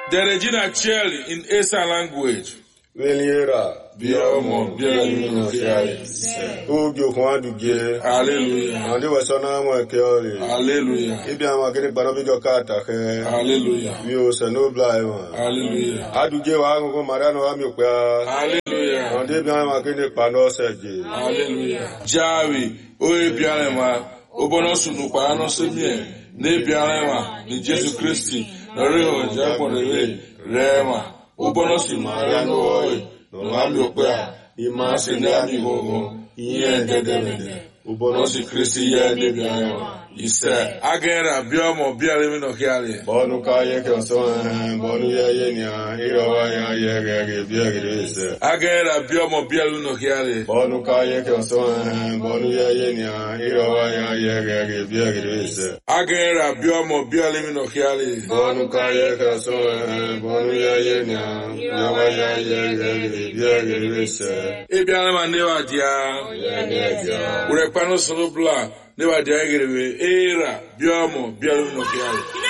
The Regina Cheli in Esa language. Veliera. Biomo, Bialimino Fiale. Ugyo Kwanduge. Hallelujah. Andi wasona mwa keoli. Hallelujah. Ibia makini banobigo kata ke. Hallelujah. Mio senobla ewa. Hallelujah. Aduge wangu ko marano wa miokwa. Hallelujah. Andi bia makini pano seje. Hallelujah. Jawi, oe bialema, obono sunu kwa ano semie, ne bialema, ni Jesu Christi, na reho japo rema, obono sunu mariano oe, no wami okwa, imase ne amigo, iye ndedemede, obono si Christi ye ne bialema. Ise agera biomo bialemi no kiale. Bonu kaye ke so bonu ye nya irawa ya ye biagere ise. Agera biomo bialemi no kiale. Bonu kaye ke so bonu ye nya irawa ya ye biagere ise. Agera biomo bialemi no kiale. Bonu kaye ke so bonu ye nya irawa ya ye biagere ise. Ebialema newa dia. Ure pano solo bla. Newa dia gerebe era biomo bialemi no kiale.